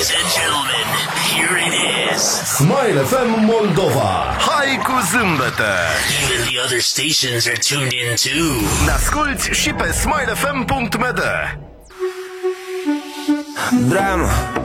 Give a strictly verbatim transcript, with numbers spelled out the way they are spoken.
Ladies and gentlemen, here it is. Smile F M Moldova. Hai cu zâmbete. Even the other stations are tuned in too. Ne asculti și pe smile f m punct m d. Drama